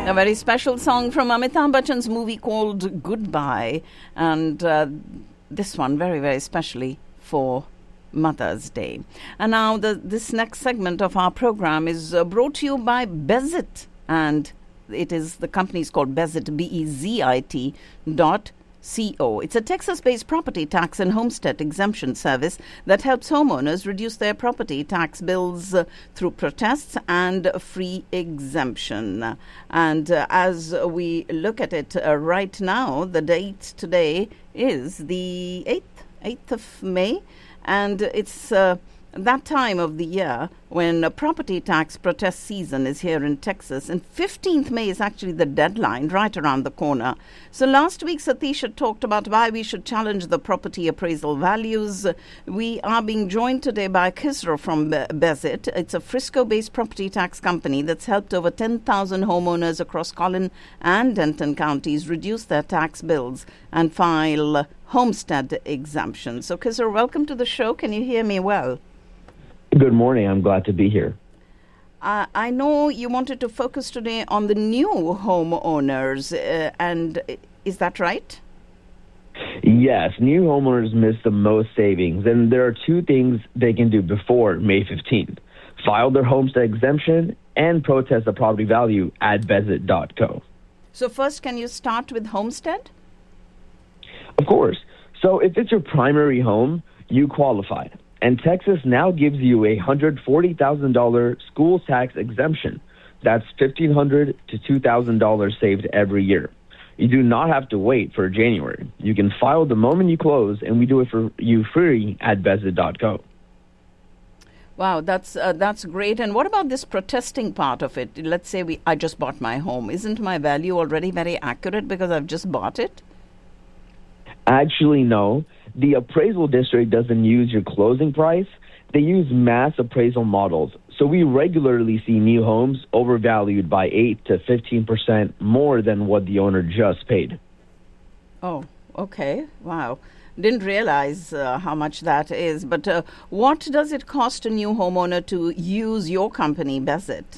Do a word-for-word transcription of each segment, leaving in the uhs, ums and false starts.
A very special song from Amitabh Bachchan's movie called Goodbye. And uh, this one very, very specially for Mother's Day. And now the, this next segment of our program is uh, brought to you by Bezit. And it is, the company is called Bezit, B E Z I T dot C O. It's a Texas-based property tax and homestead exemption service that helps homeowners reduce their property tax bills uh, through protests and free exemption. And uh, as we look at it uh, right now, the date today is the eighth, eighth of May, and it's uh, that time of the year when a property tax protest season is here in Texas. And fifteenth May is actually the deadline, right around the corner. So last week, Satish had talked about why we should challenge the property appraisal values. We are being joined today by Khizr from Be- Bezit. It's a Frisco-based property tax company that's helped over ten thousand homeowners across Collin and Denton counties reduce their tax bills and file homestead exemptions. So Khizr, welcome to the show. Can you hear me well? Good morning. I'm glad to be here. Uh, I know you wanted to focus today on the new homeowners, uh, and is that right? Yes, new homeowners miss the most savings, and there are two things they can do before May fifteenth. File their homestead exemption and protest the property value at bezit dot co. So first, can you start with homestead? Of course. So if it's your primary home, you qualify. And Texas now gives you a one hundred forty thousand dollars school tax exemption. That's fifteen hundred dollars to two thousand dollars saved every year. You do not have to wait for January. You can file the moment you close, and we do it for you free at bezit dot co. Wow, that's uh, that's great. And what about this protesting part of it? Let's say we I just bought my home. Isn't my value already very accurate because I've just bought it? Actually, no. The appraisal district doesn't use your closing price. They use mass appraisal models. So we regularly see new homes overvalued by eight to fifteen percent more than what the owner just paid. Oh, okay. Wow. Didn't realize uh, how much that is. But uh, what does it cost a new homeowner to use your company, Bezit?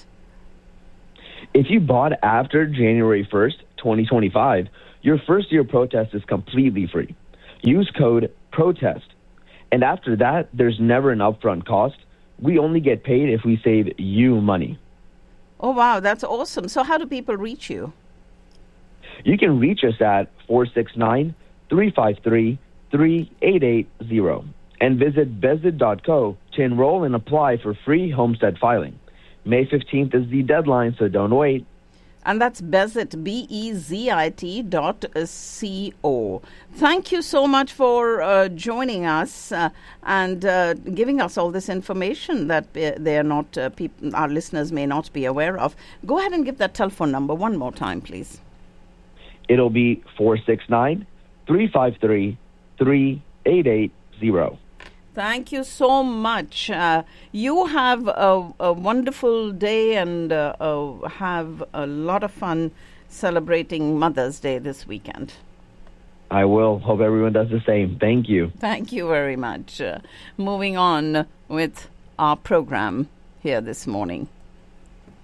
If you bought after January first, twenty twenty-five, your first year protest is completely free. Use code PROTEST. And after that, there's never an upfront cost. We only get paid if we save you money. Oh, wow. That's awesome. So how do people reach you? You can reach us at four six nine, three five three, three eight eight zero and visit bezit dot co to enroll and apply for free homestead filing. May fifteenth is the deadline, so don't wait. And that's Bezit, B E Z I T dot C O. Thank you so much for uh, joining us uh, and uh, giving us all this information that uh, they are not uh, peop- our listeners may not be aware of. Go ahead and give that telephone number one more time, please. It'll be four six nine, three five three, three eight eight zero. Thank you so much. Uh, you have a, a wonderful day and uh, uh, have a lot of fun celebrating Mother's Day this weekend. I will. Hope everyone does the same. Thank you. Thank you very much. Uh, moving on with our program here this morning.